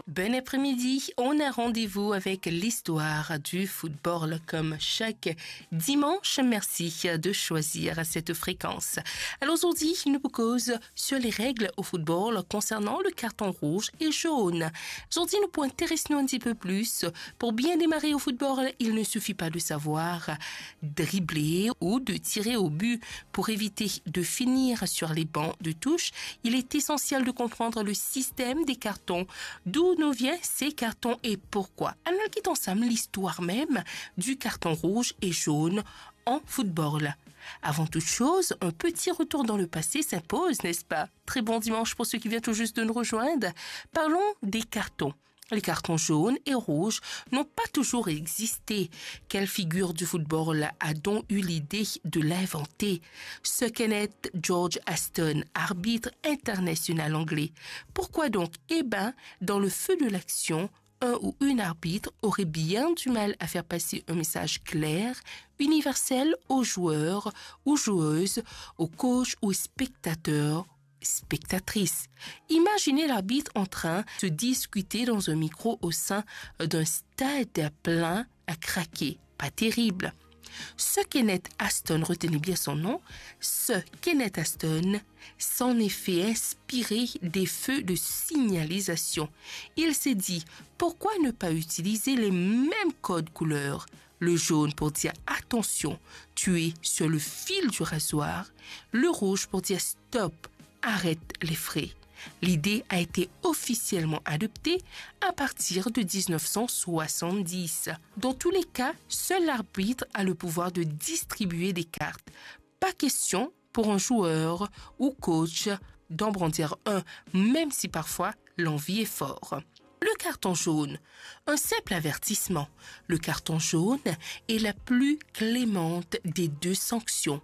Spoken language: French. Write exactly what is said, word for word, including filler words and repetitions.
Bon après-midi, on a rendez-vous avec l'histoire du football comme chaque dimanche. Merci de choisir cette fréquence. Alors aujourd'hui, nous vous cause sur les règles au football concernant le carton rouge et jaune. Aujourd'hui, nous pouvons intéresser un petit peu plus. Pour bien démarrer au football, il ne suffit pas de savoir dribbler ou de tirer au but. Pour éviter de finir sur les bancs de touche, il est essentiel de comprendre le système des cartons, d'où nous viennent ces cartons et pourquoi. Alors, quittons ensemble l'histoire même du carton rouge et jaune en football. Avant toute chose, un petit retour dans le passé s'impose, n'est-ce pas? Très bon dimanche pour ceux qui viennent tout juste de nous rejoindre. Parlons des cartons. Les cartons jaunes et rouges n'ont pas toujours existé. Quelle figure du football a donc eu l'idée de l'inventer? Sir Kenneth George Aston, arbitre international anglais. Pourquoi donc? Eh bien, dans le feu de l'action, un ou une arbitre aurait bien du mal à faire passer un message clair, universel aux joueurs ou joueuses, aux coachs ou spectateurs, spectatrice. Imaginez l'arbitre en train de se discuter dans un micro au sein d'un stade plein à craquer. Pas terrible. Ce Kenneth Aston, retenez bien son nom, ce Kenneth Aston s'en est fait inspirer des feux de signalisation. Il s'est dit, pourquoi ne pas utiliser les mêmes codes couleurs? Le jaune pour dire attention, tu es sur le fil du rasoir. Le rouge pour dire stop, arrête les frais. L'idée a été officiellement adoptée à partir de dix-neuf cent soixante-dix. Dans tous les cas, seul l'arbitre a le pouvoir de distribuer des cartes. Pas question pour un joueur ou coach d'en brandir un, même si parfois l'envie est forte. Le carton jaune, un simple avertissement. Le carton jaune est la plus clémente des deux sanctions.